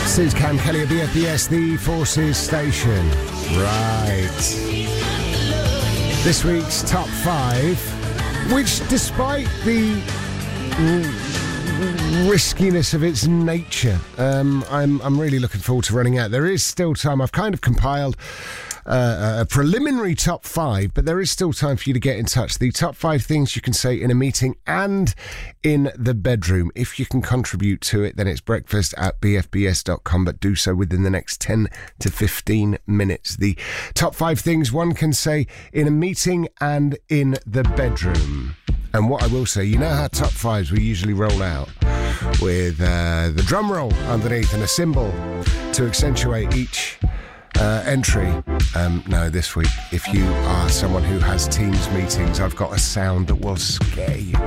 This is Cam Kelly of BFBS, the Forces Station. Right. This week's top 5, which despite the riskiness of its nature, I'm really looking forward to running out. There is still time. I've kind of compiled a preliminary top 5, but there is still time for you to get in touch. The top 5 things you can say in a meeting and in the bedroom. If you can contribute to it, then it's breakfast@bfbs.com, but do so within the next 10 to 15 minutes. The top 5 things one can say in a meeting and in the bedroom. And what I will say, you know how top 5s we usually roll out with the drum roll underneath and a cymbal to accentuate each entry. No, this week, if you are someone who has Teams meetings, I've got a sound that will scare you.